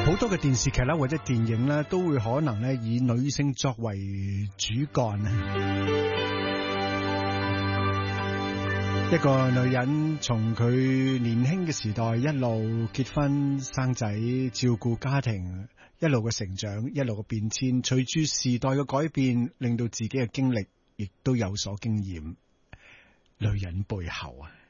好多嘅電視劇啦，或者電影啦，都會可能咧以女性作為主幹。一個女人從佢年輕嘅時代一路結婚生仔，照顧家庭，一路嘅成長，一路嘅變遷，隨住時代嘅改變，令到自己嘅經歷亦都有所經驗。女人背後啊。